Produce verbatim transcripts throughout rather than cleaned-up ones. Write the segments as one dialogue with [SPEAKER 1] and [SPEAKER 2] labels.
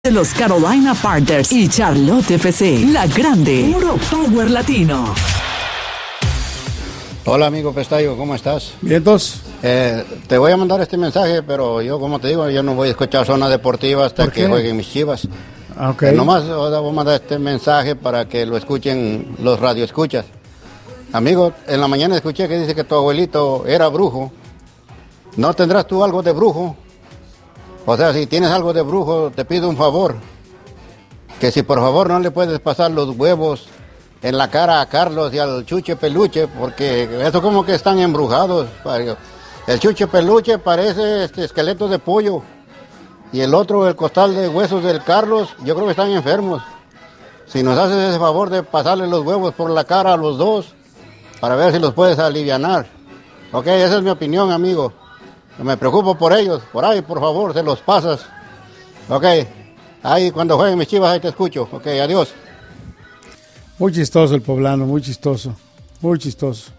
[SPEAKER 1] de los Carolina Panthers y Charlotte F C, la grande, puro power latino.
[SPEAKER 2] Hola amigo Pestayo, ¿cómo estás?
[SPEAKER 3] Bien, dos.
[SPEAKER 2] Eh, te voy a mandar este mensaje, pero yo como te digo, yo no voy a escuchar Zona Deportiva hasta que jueguen mis Chivas.
[SPEAKER 3] Ah, ok.
[SPEAKER 2] Eh, nomás voy a mandar este mensaje para que lo escuchen los radioescuchas. Amigo, en la mañana escuché que dice que tu abuelito era brujo. ¿No tendrás tú algo de brujo? O sea, si tienes algo de brujo, te pido un favor. Que si por favor no le puedes pasar los huevos en la cara a Carlos y al Chuche Peluche, porque eso como que están embrujados. El Chuche Peluche parece este esqueleto de pollo. Y el otro, el costal de huesos del Carlos, yo creo que están enfermos. Si nos haces ese favor de pasarle los huevos por la cara a los dos, para ver si los puedes alivianar. Ok, esa es mi opinión, amigo. Me preocupo por ellos. Por ahí, por favor, se los pasas. Ok, ahí cuando jueguen mis Chivas, ahí te escucho. Ok, adiós.
[SPEAKER 3] Muy chistoso el poblano, muy chistoso. Muy chistoso.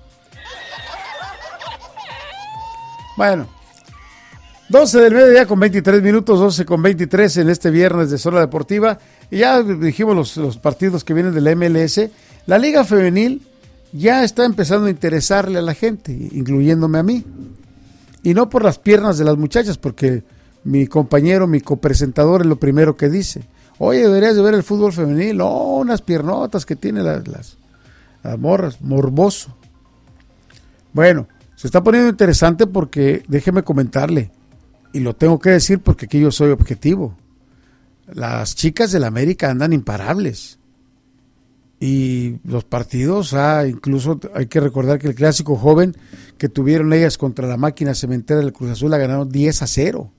[SPEAKER 3] Bueno. doce del mediodía con veintitrés minutos, doce con veintitrés en este viernes de Zona Deportiva. Y ya dijimos los, los partidos que vienen de la M L S. La Liga Femenil ya está empezando a interesarle a la gente, incluyéndome a mí. Y no por las piernas de las muchachas, porque mi compañero, mi copresentador es lo primero que dice. Oye, deberías de ver el fútbol femenil. No, unas piernotas que tienen las, las, las morras, morboso. Bueno, se está poniendo interesante porque, déjeme comentarle, y lo tengo que decir porque aquí yo soy objetivo. Las chicas del América andan imparables. Y los partidos, ah, incluso hay que recordar que el clásico joven que tuvieron ellas contra la máquina cementera del Cruz Azul la ganaron diez a cero.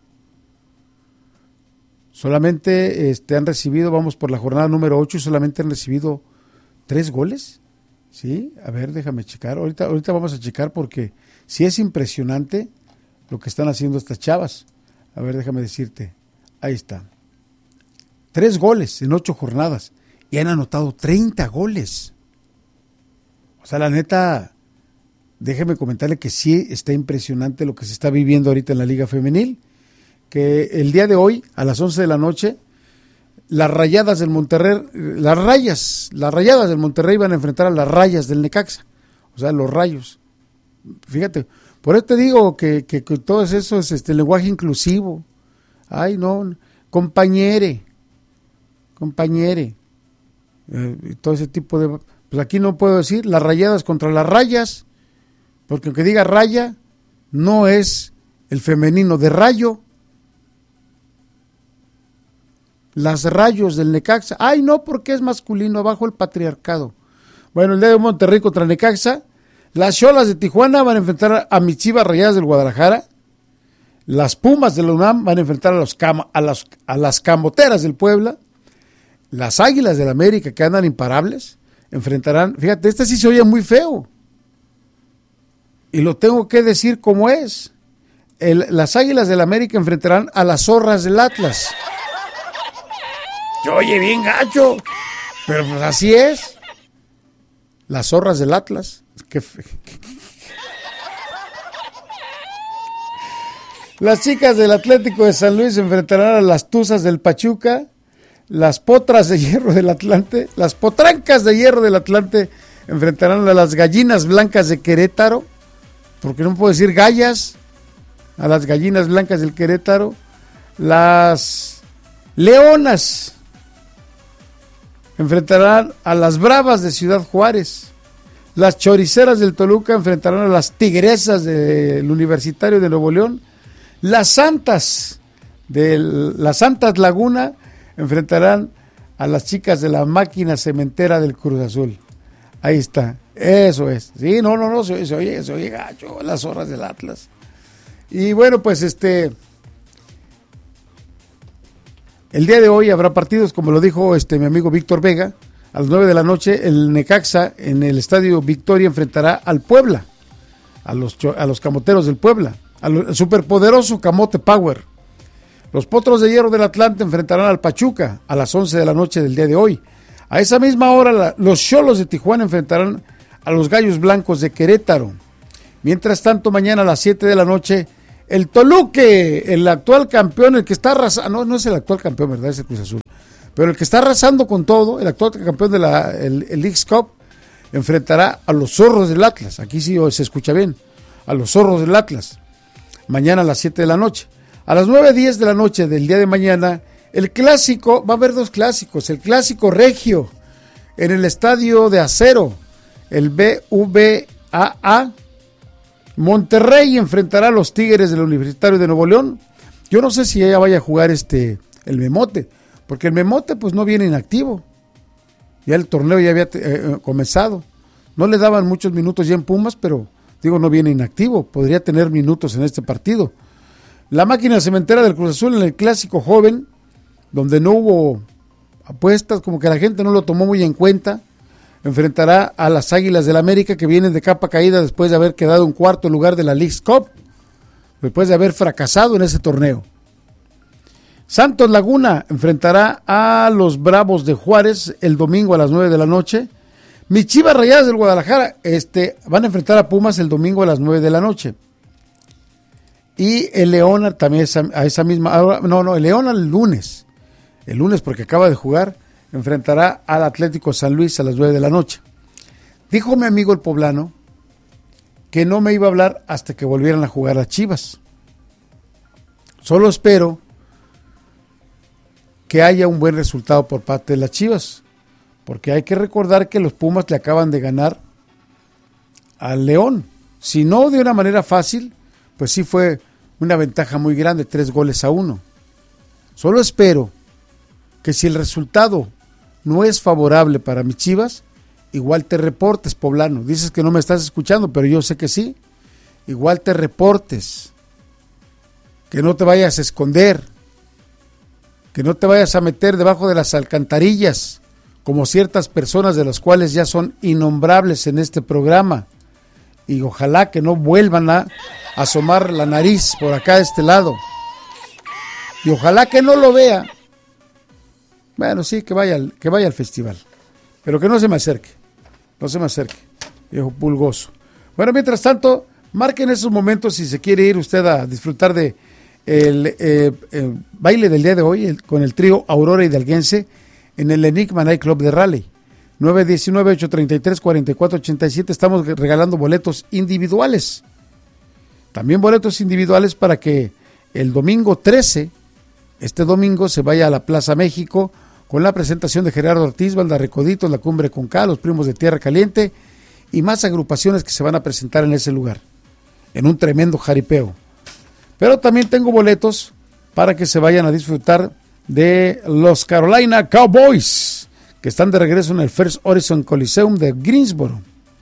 [SPEAKER 3] Solamente este, han recibido, vamos por la jornada número ocho, y solamente han recibido tres goles. ¿Sí? A ver, déjame checar. Ahorita, ahorita vamos a checar porque sí es impresionante lo que están haciendo estas chavas. A ver, déjame decirte. Ahí está. Tres goles en ocho jornadas. Y han anotado treinta goles. O sea, la neta, déjeme comentarle que sí está impresionante lo que se está viviendo ahorita en la Liga Femenil. Que el día de hoy, a las once de la noche, las Rayadas del Monterrey, las Rayas, las Rayadas del Monterrey van a enfrentar a las Rayas del Necaxa. O sea, los Rayos. Fíjate, por eso te digo que, que, que todo eso es este lenguaje inclusivo. Ay, no, compañere, compañere. Eh, todo ese tipo de... Pues aquí no puedo decir las Rayadas contra las Rayas, porque aunque diga raya, no es el femenino de rayo. Las Rayos del Necaxa. Ay, no, porque es masculino, abajo el patriarcado. Bueno, el día de Monterrey contra Necaxa. Las Xolas de Tijuana van a enfrentar a mis Chivas Rayadas del Guadalajara. Las Pumas de la UNAM van a enfrentar a, los cam- a, las, a las Camoteras del Puebla. Las Águilas del América, que andan imparables, enfrentarán... Fíjate, este sí se oye muy feo. Y lo tengo que decir como es. El, las Águilas del América enfrentarán a las Zorras del Atlas. Se oye bien gacho, pero pues así es. Las Zorras del Atlas. Qué fe... Las chicas del Atlético de San Luis enfrentarán a las Tuzas del Pachuca. Las Potras de Hierro del Atlante, las Potrancas de Hierro del Atlante enfrentarán a las Gallinas Blancas de Querétaro, porque no puedo decir gallas, a las Gallinas Blancas del Querétaro. Las Leonas enfrentarán a las Bravas de Ciudad Juárez. Las Choriceras del Toluca enfrentarán a las Tigresas del Universitario de Nuevo León. Las Santas de las Santas Laguna enfrentarán a las chicas de la máquina cementera del Cruz Azul. Ahí está, eso es. Sí, no, no, no, se, se oye, se oye gacho, las Zorras del Atlas. Y bueno, pues este, el día de hoy habrá partidos, como lo dijo este mi amigo Víctor Vega, a las nueve de la noche, el Necaxa en el Estadio Victoria enfrentará al Puebla, a los, a los Camoteros del Puebla, al superpoderoso Camote Power. Los Potros de Hierro del Atlante enfrentarán al Pachuca a las once de la noche del día de hoy. A esa misma hora, la, los Xolos de Tijuana enfrentarán a los Gallos Blancos de Querétaro. Mientras tanto, mañana a las siete de la noche, El Toluque, el actual campeón, el que está arrasando, no, no es el actual campeón, ¿verdad? Es el Cruz Azul. Pero el que está arrasando con todo, el actual campeón de la el, el Leagues Cup, enfrentará a los zorros del Atlas. Aquí sí se escucha bien. A los zorros del Atlas. Mañana a las siete de la noche. A las nueve diez de la noche del día de mañana, el clásico, va a haber dos clásicos. El clásico regio en el Estadio de Acero. El B V A A. Monterrey enfrentará a los Tigres del Universitario de Nuevo León. Yo no sé si ella vaya a jugar este el Memote, porque el Memote pues no viene inactivo. Ya el torneo ya había eh, comenzado. No le daban muchos minutos ya en Pumas, pero digo, no viene inactivo. Podría tener minutos en este partido. La máquina cementera del Cruz Azul en el clásico joven, donde no hubo apuestas, como que la gente no lo tomó muy en cuenta, enfrentará a las Águilas del América, que vienen de capa caída después de haber quedado en cuarto lugar de la Leagues Cup, después de haber fracasado en ese torneo. Santos Laguna enfrentará a los Bravos de Juárez el domingo a las nueve de la noche. Mis Chivas Rayadas del Guadalajara este, van a enfrentar a Pumas el domingo a las nueve de la noche. Y el León también a esa misma, no, no, el León el lunes, el lunes porque acaba de jugar, enfrentará al Atlético San Luis a las nueve de la noche. Dijo mi amigo el poblano que no me iba a hablar hasta que volvieran a jugar las Chivas. Solo espero que haya un buen resultado por parte de las Chivas, porque hay que recordar que los Pumas le acaban de ganar al León. Si no de una manera fácil, pues sí fue una ventaja muy grande, tres goles a uno. Solo espero que si el resultado no es favorable para mis Chivas, igual te reportes, poblano. Dices que no me estás escuchando, pero yo sé que sí. Igual te reportes. Que no te vayas a esconder. Que no te vayas a meter debajo de las alcantarillas, como ciertas personas de las cuales ya son innombrables en este programa. Y ojalá que no vuelvan a asomar la nariz por acá de este lado. Y ojalá que no lo vea. Bueno, sí, que vaya, al, que vaya al festival. Pero que no se me acerque. No se me acerque. Viejo pulgoso. Bueno, mientras tanto, marquen esos momentos si se quiere ir usted a disfrutar de el, eh, el baile del día de hoy el, con el trío Aurora Hidalguense en el Enigma Night Club de Raleigh. nueve uno nueve, ocho tres tres, cuatro cuatro ocho siete. Estamos regalando boletos individuales. También boletos individuales para que el domingo trece, este domingo, se vaya a la Plaza México con la presentación de Gerardo Ortiz, Banda Recoditos, La Cumbre con K, Los Primos de Tierra Caliente y más agrupaciones que se van a presentar en ese lugar, en un tremendo jaripeo. Pero también tengo boletos para que se vayan a disfrutar de los Carolina Cowboys, que están de regreso en el First Horizon Coliseum de Greensboro.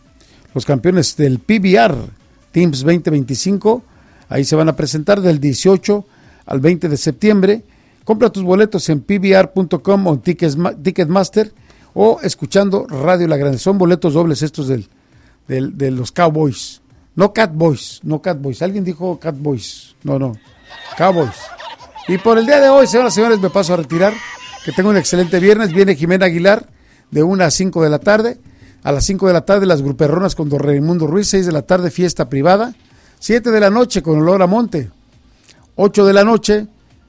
[SPEAKER 3] Los campeones del P B R Teams veinte veinticinco, ahí se van a presentar del dieciocho al veinte de septiembre. Compra tus boletos en p b r punto com o en Ticketmaster o escuchando Radio La Grande. Son boletos dobles estos del, del, de los Cowboys. No Catboys, no Catboys. Alguien dijo Catboys. No, no. Cowboys. Y por el día de hoy, señoras y señores, me paso a retirar. Que tengo un excelente viernes. Viene Jimena Aguilar de una a cinco de la tarde. A las cinco de la tarde las Gruperronas con Don Raimundo Ruiz. seis de la tarde fiesta privada. siete de la noche con Olor a Monte. ocho de la noche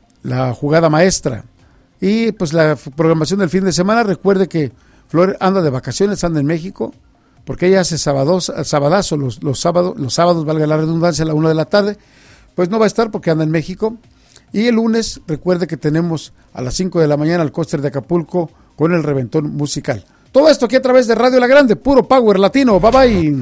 [SPEAKER 3] la jugada maestra. Y pues la programación del fin de semana. Recuerde que Flor anda de vacaciones, anda en México, porque ella hace sábados, sabadazo los, los sábados, los sábados, valga la redundancia, a la una de la tarde. Pues no va a estar porque anda en México. Y el lunes, recuerde que tenemos a las cinco de la mañana el Coaster de Acapulco con el reventón musical. Todo esto aquí a través de Radio La Grande, puro power latino. Bye bye.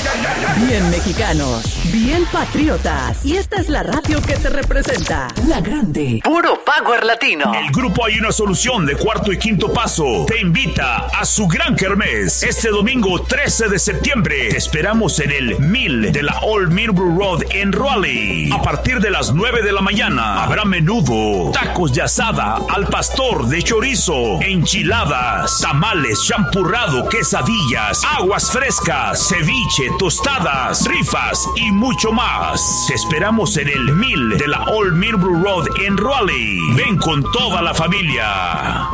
[SPEAKER 1] Bien mexicanos, bien patriotas. Y esta es la radio que te representa. La Grande, puro power latino.
[SPEAKER 4] El grupo Hay una Solución de Cuarto y Quinto Paso te invita a su gran kermés este domingo trece de septiembre. Te esperamos en el Mil de la Old Millbrook Road en Raleigh. A partir de las nueve de la mañana habrá menudo, tacos de asada al pastor de chorizo, enchiladas, tamales, champurrado, quesadillas, aguas frescas, ceviche, tostadas, rifas y mucho más. Te esperamos en el Mil de la Old Millbrook Road en Raleigh. Ven con toda la familia.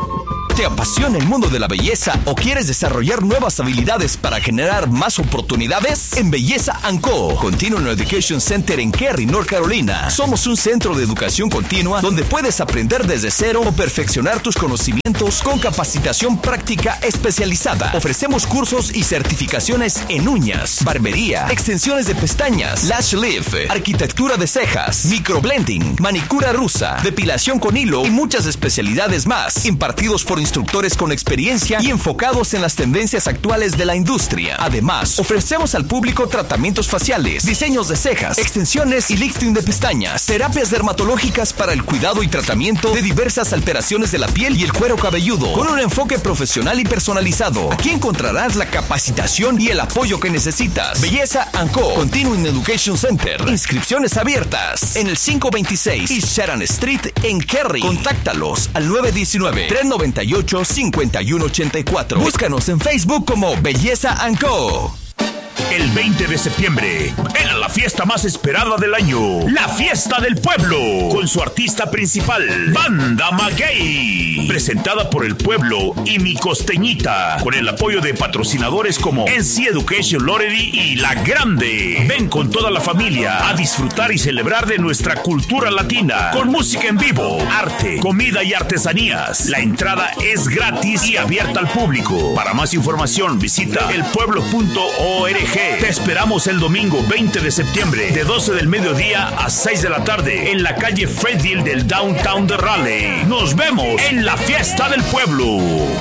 [SPEAKER 5] ¿Te apasiona el mundo de la belleza o quieres desarrollar nuevas habilidades para generar más oportunidades? En Belleza and Co. Continuum Education Center en Cary, North Carolina. Somos un centro de educación continua donde puedes aprender desde cero o perfeccionar tus conocimientos con capacitación práctica especializada. Ofrecemos cursos y certificaciones en uñas, barbería, extensiones de pestañas, lash lift, arquitectura de cejas, microblending, manicura rusa, depilación con hilo y muchas especialidades más, impartidos por instructores con experiencia y enfocados en las tendencias actuales de la industria. Además, ofrecemos al público tratamientos faciales, diseños de cejas, extensiones y lifting de pestañas, terapias dermatológicas para el cuidado y tratamiento de diversas alteraciones de la piel y el cuero cabelludo, con un enfoque profesional y personalizado. Aquí encontrarás la capacitación y el apoyo que necesitas. Belleza and Co. Continuum Education Center. Inscripciones abiertas en el quinientos veintiséis East Sharon Street en Cary. Contáctalos al nueve uno nueve, tres nueve ocho, cinco uno ocho cuatro. Búscanos en Facebook como Belleza and Co.
[SPEAKER 4] El veinte de septiembre, era la fiesta más esperada del año, la Fiesta del Pueblo, con su artista principal, Banda Maguey, presentada por el pueblo y Mi Costeñita, con el apoyo de patrocinadores como N C Education Lottery y La Grande. Ven con toda la familia a disfrutar y celebrar de nuestra cultura latina, con música en vivo, arte, comida y artesanías. La entrada es gratis y abierta al público. Para más información, visita el pueblo punto org. Te esperamos el domingo veinte de septiembre de doce del mediodía a seis de la tarde en la calle Fredville del Downtown de Raleigh. Nos vemos en la Fiesta del Pueblo.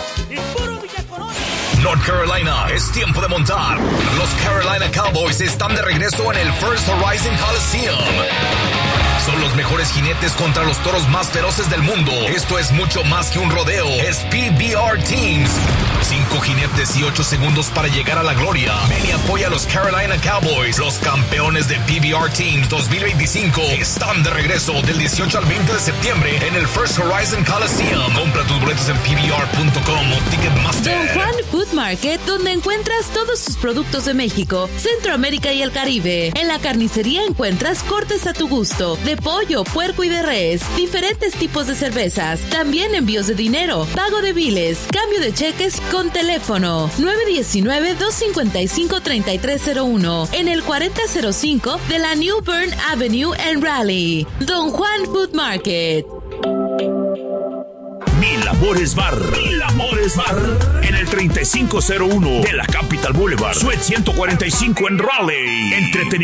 [SPEAKER 6] North Carolina, es tiempo de montar. Los Carolina Cowboys están de regreso en el First Horizon Coliseum. Son los mejores jinetes contra los toros más feroces del mundo. Esto es mucho más que un rodeo. Es P B R Teams. Cinco jinetes y ocho segundos para llegar a la gloria. Ven y apoya a los Carolina Cowboys. Los campeones de P B R Teams dos mil veinticinco están de regreso del dieciocho al veinte de septiembre en el First Horizon Coliseum. Compra tus boletos en P B R punto com o Ticketmaster.
[SPEAKER 7] Don Juan Food Market, donde encuentras todos sus productos de México, Centroamérica y el Caribe. En la carnicería encuentras cortes a tu gusto, de pollo, puerco y de res, diferentes tipos de cervezas, también envíos de dinero, pago de biles, cambio de cheques con teléfono nueve uno nueve, dos cinco cinco, tres tres cero uno en el cuarenta cero cinco de la New Bern Avenue en Raleigh. Don Juan Food Market.
[SPEAKER 4] Mil Amores Bar. Mil Amores Bar. En el treinta y cinco cero uno de la Capital Boulevard. Suite ciento cuarenta y cinco en Raleigh. Entretenimiento